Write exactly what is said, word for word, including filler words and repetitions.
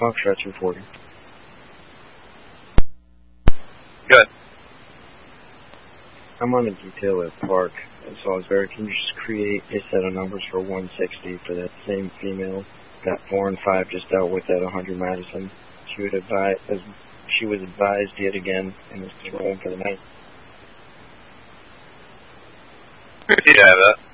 Foxtrot two forty. Good. I'm on a detail at Park in Salisbury. Can you just create a set of numbers for one sixty for that same female? Got four and five just dealt with at one hundred Madison. She would advise, as she was advised yet again, and is rolling for the night. You have that.